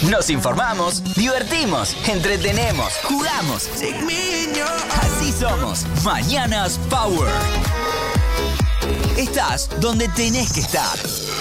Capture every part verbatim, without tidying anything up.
Nos informamos, divertimos, entretenemos, jugamos. Así somos. Mañanas Power. Estás donde tenés que estar.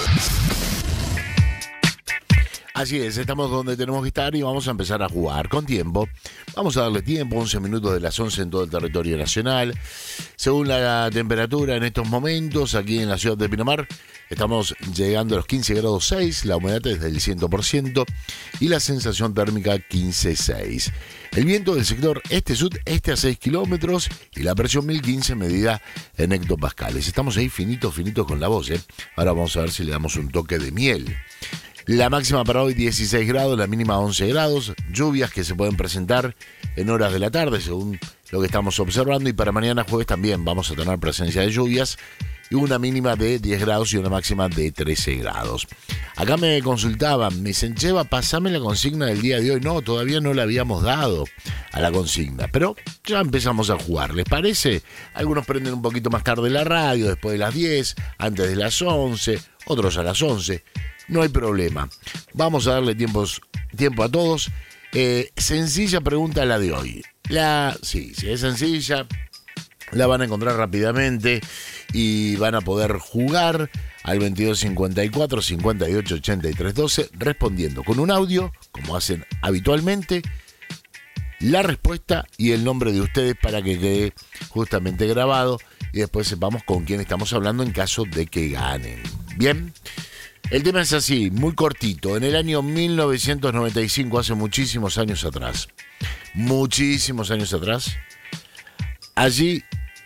Así es, estamos donde tenemos que estar y vamos a empezar a jugar con tiempo. Vamos a darle tiempo, once minutos de las once en todo el territorio nacional. Según la temperatura en estos momentos, aquí en la ciudad de Pinamar, estamos llegando a los quince grados seis, la humedad es del cien por ciento y la sensación térmica quince seis. El viento del sector este-sud, este a seis kilómetros y la presión mil quince medida en hectopascales. Estamos ahí finitos, finitos con la voz, ¿eh? Ahora vamos a ver si le damos un toque de miel. La máxima para hoy dieciséis grados, la mínima once grados, lluvias que se pueden presentar en horas de la tarde según lo que estamos observando, y para mañana jueves también vamos a tener presencia de lluvias y una mínima de diez grados y una máxima de trece grados. Acá me consultaban, me dicen, Cheva, pasame la consigna del día de hoy. No, todavía no la habíamos dado a la consigna, pero ya empezamos a jugar, ¿les parece? Algunos prenden un poquito más tarde la radio, después de las diez, antes de las once, otros a las once. No hay problema. Vamos a darle tiempos, tiempo a todos. Eh, sencilla pregunta la de hoy. La, sí, sí, es sencilla. La van a encontrar rápidamente y van a poder jugar al veintidós cincuenta y cuatro, cincuenta y ocho, ochenta y tres, doce, respondiendo con un audio, como hacen habitualmente, la respuesta y el nombre de ustedes para que quede justamente grabado y después sepamos con quién estamos hablando en caso de que ganen. Bien. El tema es así, muy cortito. En el año mil novecientos noventa y cinco, hace muchísimos años atrás, muchísimos años atrás, allí,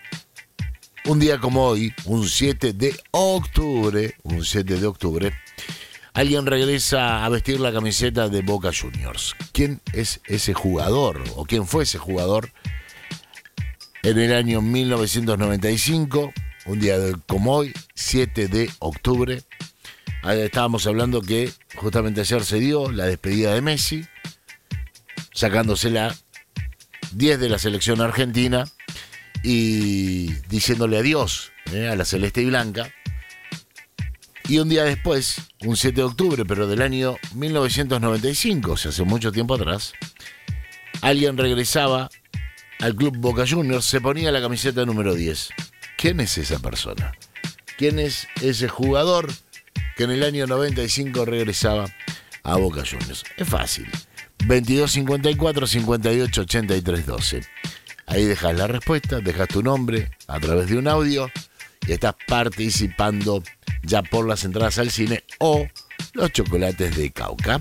un día como hoy, un siete de octubre, un siete de octubre, alguien regresa a vestir la camiseta de Boca Juniors. ¿Quién es ese jugador o quién fue ese jugador en el año mil novecientos noventa y cinco, un día como hoy, siete de octubre? Estábamos hablando que justamente ayer se dio la despedida de Messi, sacándose la diez de la selección argentina y diciéndole adiós eh, a la celeste y blanca. Y un día después, un siete de octubre, pero del año mil novecientos noventa y cinco, o sea, hace mucho tiempo atrás, alguien regresaba al club Boca Juniors, se ponía la camiseta número diez. ¿Quién es esa persona? ¿Quién es ese jugador que en el año noventa y cinco regresaba a Boca Juniors? Es fácil. veintidós cincuenta y cuatro, cincuenta y ocho, ochenta y tres, doce. Ahí dejas la respuesta, dejas tu nombre a través de un audio y estás participando ya por las entradas al cine o los chocolates de Cauca.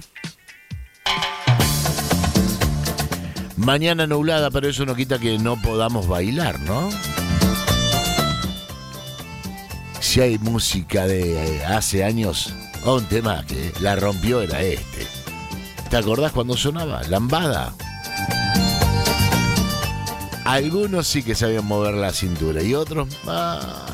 Mañana nublada, pero eso no quita que no podamos bailar, ¿no? Si hay música de hace años, oh, un tema que la rompió era este. ¿Te acordás cuando sonaba? Lambada. Algunos sí que sabían mover la cintura y otros, ah,